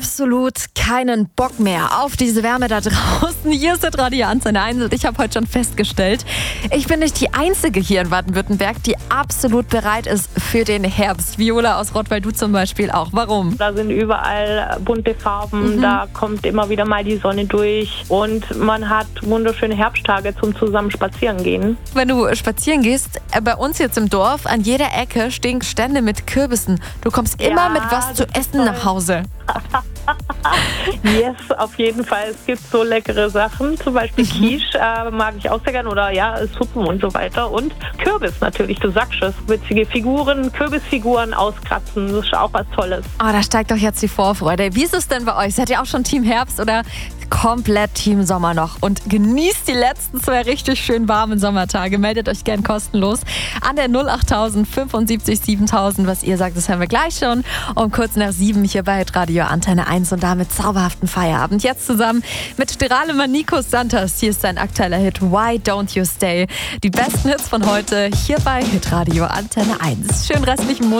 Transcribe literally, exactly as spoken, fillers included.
absolut keinen Bock mehr auf diese Wärme da draußen. Hier ist der Radio Antenne eins und ich habe heute schon festgestellt, ich bin nicht die Einzige hier in Baden-Württemberg, die absolut bereit ist für den Herbst. Viola aus Rottweil, du zum Beispiel auch. Warum? Da sind überall bunte Farben, mhm. da kommt immer wieder mal die Sonne durch und man hat wunderschöne Herbsttage zum zusammen spazieren gehen. Wenn du spazieren gehst, bei uns jetzt im Dorf, an jeder Ecke stehen Stände mit Kürbissen. Du kommst immer Ja, mit was zu essen toll. nach Hause. Yes, auf jeden Fall. Es gibt so leckere Sachen, zum Beispiel mhm. Quiche äh, mag ich auch sehr gerne oder ja, Suppen und so weiter. Und Kürbis natürlich, du sagst es. Witzige Figuren, Kürbisfiguren auskratzen, das ist auch was Tolles. Oh, da steigt doch jetzt die Vorfreude. Wie ist es denn bei euch? Seid ihr auch schon Team Herbst oder komplett Team Sommer noch? Und genießt die letzten zwei richtig schön warmen Sommertage. Meldet euch gern kostenlos an der null acht fünfundsiebzig siebentausend. Was ihr sagt, das hören wir gleich schon. Um kurz nach sieben hier bei Radio Antenne eins und damit zauberhaften Feierabend. Jetzt zusammen mit Strahlemann Nico Santos. Hier ist sein aktueller Hit Why Don't You Stay. Die besten Hits von heute hier bei Hitradio Antenne eins. Schönen restlichen Monat.